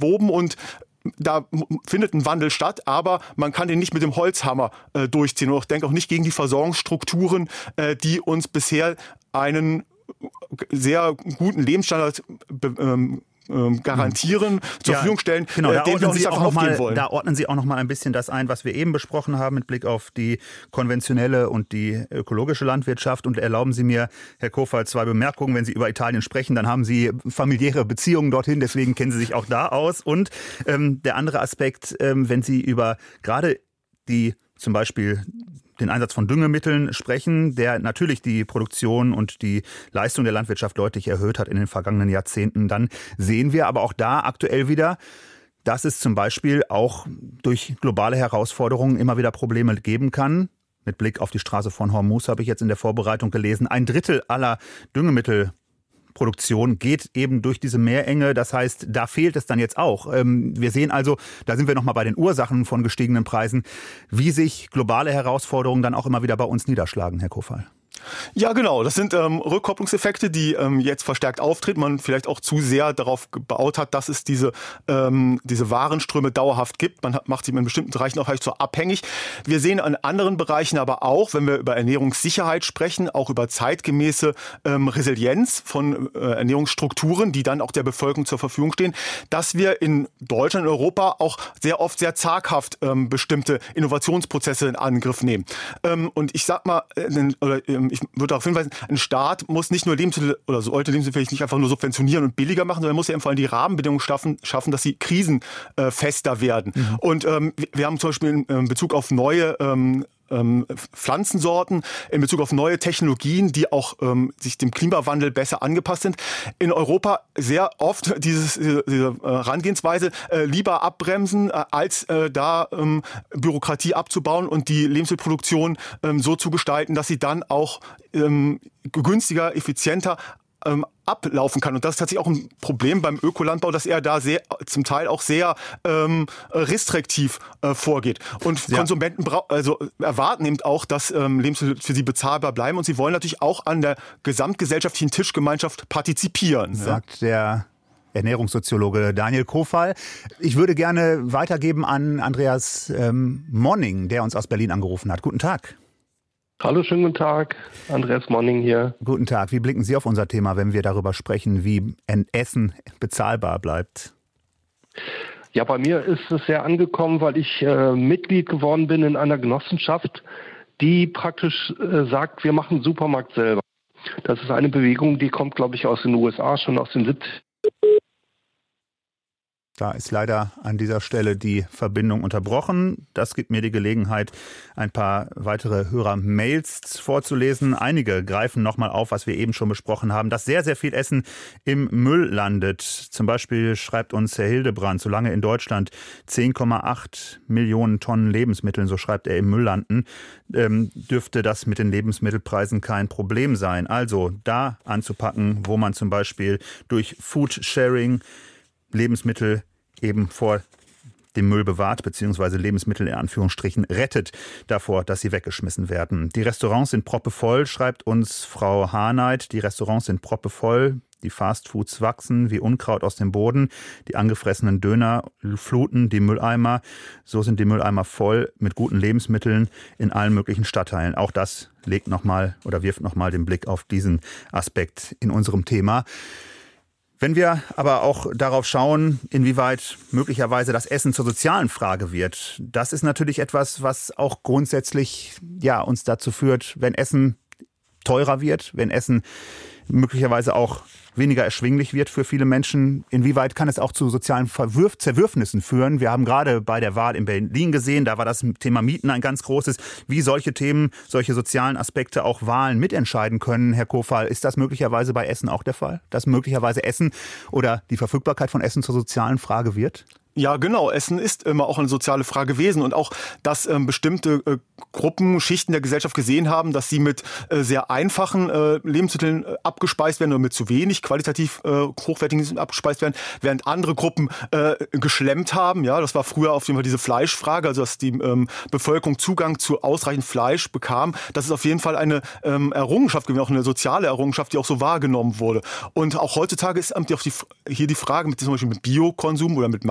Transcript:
abgewoben und da findet ein Wandel statt, aber man kann den nicht mit dem Holzhammer durchziehen. Und ich denke auch nicht gegen die Versorgungsstrukturen, die uns bisher einen sehr guten Lebensstandard garantieren, zur Verfügung stellen, genau, den wir auch nicht einfach aufgeben wollen. Da ordnen Sie auch noch mal ein bisschen das ein, was wir eben besprochen haben mit Blick auf die konventionelle und die ökologische Landwirtschaft. Und erlauben Sie mir, Herr Kofal, 2 Bemerkungen. Wenn Sie über Italien sprechen, dann haben Sie familiäre Beziehungen dorthin, deswegen kennen Sie sich auch da aus. Und der andere Aspekt, wenn Sie über gerade die zum Beispiel den Einsatz von Düngemitteln sprechen, der natürlich die Produktion und die Leistung der Landwirtschaft deutlich erhöht hat in den vergangenen Jahrzehnten, dann sehen wir aber auch da aktuell wieder, dass es zum Beispiel auch durch globale Herausforderungen immer wieder Probleme geben kann. Mit Blick auf die Straße von Hormuz habe ich jetzt in der Vorbereitung gelesen, 1/3 aller Düngemittelproduktion geht eben durch diese Meerenge. Das heißt, da fehlt es dann jetzt auch. Wir sehen also, da sind wir nochmal bei den Ursachen von gestiegenen Preisen, wie sich globale Herausforderungen dann auch immer wieder bei uns niederschlagen, Herr Kofal. Ja, genau. Das sind Rückkopplungseffekte, die jetzt verstärkt auftreten. Man vielleicht auch zu sehr darauf gebaut hat, dass es diese Warenströme dauerhaft gibt. Man macht sich in bestimmten Bereichen auch so abhängig. Wir sehen an anderen Bereichen aber auch, wenn wir über Ernährungssicherheit sprechen, auch über zeitgemäße Resilienz von Ernährungsstrukturen, die dann auch der Bevölkerung zur Verfügung stehen, dass wir in Deutschland und Europa auch sehr oft sehr zaghaft bestimmte Innovationsprozesse in Angriff nehmen. Und ich sag mal, ich würde darauf hinweisen, ein Staat muss nicht nur Lebensmittel oder sollte Lebensmittel vielleicht nicht einfach nur subventionieren und billiger machen, sondern muss ja vor allem die Rahmenbedingungen schaffen, dass sie krisenfester werden. Mhm. Und wir haben zum Beispiel in Bezug auf neue Pflanzensorten, in Bezug auf neue Technologien, die auch sich dem Klimawandel besser angepasst sind, in Europa sehr oft diese Herangehensweise lieber abbremsen, als da Bürokratie abzubauen und die Lebensmittelproduktion so zu gestalten, dass sie dann auch günstiger, effizienter ablaufen kann. Und das ist tatsächlich auch ein Problem beim Ökolandbau, dass er da zum Teil auch sehr restriktiv vorgeht. Und Konsumenten erwarten eben auch, dass Lebensmittel für sie bezahlbar bleiben. Und sie wollen natürlich auch an der gesamtgesellschaftlichen Tischgemeinschaft partizipieren. Sagt der Ernährungssoziologe Daniel Kofal. Ich würde gerne weitergeben an Andreas Monning, der uns aus Berlin angerufen hat. Guten Tag. Hallo, schönen guten Tag. Andreas Monning hier. Guten Tag. Wie blicken Sie auf unser Thema, wenn wir darüber sprechen, wie ein Essen bezahlbar bleibt? Ja, bei mir ist es sehr angekommen, weil ich Mitglied geworden bin in einer Genossenschaft, die praktisch sagt, wir machen Supermarkt selber. Das ist eine Bewegung, die kommt, glaube ich, aus den USA, schon aus den 70ern. Da ist leider an dieser Stelle die Verbindung unterbrochen. Das gibt mir die Gelegenheit, ein paar weitere Hörer-Mails vorzulesen. Einige greifen nochmal auf, was wir eben schon besprochen haben, dass sehr, sehr viel Essen im Müll landet. Zum Beispiel schreibt uns Herr Hildebrand, solange in Deutschland 10,8 Millionen Tonnen Lebensmittel, so schreibt er, im Müll landen, dürfte das mit den Lebensmittelpreisen kein Problem sein. Also da anzupacken, wo man zum Beispiel durch Foodsharing Lebensmittel eben vor dem Müll bewahrt, beziehungsweise Lebensmittel in Anführungsstrichen rettet davor, dass sie weggeschmissen werden. Die Restaurants sind proppevoll, schreibt uns Frau Harnight. Die Restaurants sind proppevoll. Die Fastfoods wachsen wie Unkraut aus dem Boden. Die angefressenen Döner fluten die Mülleimer. So sind die Mülleimer voll mit guten Lebensmitteln in allen möglichen Stadtteilen. Auch das legt nochmal oder wirft nochmal den Blick auf diesen Aspekt in unserem Thema. Wenn wir aber auch darauf schauen, inwieweit möglicherweise das Essen zur sozialen Frage wird, das ist natürlich etwas, was auch grundsätzlich uns dazu führt, wenn Essen teurer wird, wenn Essen möglicherweise auch weniger erschwinglich wird für viele Menschen. Inwieweit kann es auch zu sozialen Zerwürfnissen führen? Wir haben gerade bei der Wahl in Berlin gesehen, da war das Thema Mieten ein ganz großes. Wie solche Themen, solche sozialen Aspekte auch Wahlen mitentscheiden können, Herr Kofal, ist das möglicherweise bei Essen auch der Fall? Dass möglicherweise Essen oder die Verfügbarkeit von Essen zur sozialen Frage wird? Ja, genau. Essen ist immer auch eine soziale Frage gewesen und auch, dass bestimmte Gruppen, Schichten der Gesellschaft gesehen haben, dass sie mit sehr einfachen Lebensmitteln abgespeist werden oder mit zu wenig qualitativ hochwertigen Lebensmitteln abgespeist werden, während andere Gruppen geschlemmt haben. Ja, das war früher auf jeden Fall diese Fleischfrage, also dass die Bevölkerung Zugang zu ausreichend Fleisch bekam. Das ist auf jeden Fall eine Errungenschaft gewesen, auch eine soziale Errungenschaft, die auch so wahrgenommen wurde. Und auch heutzutage ist hier die Frage mit zum Beispiel mit Biokonsum oder mit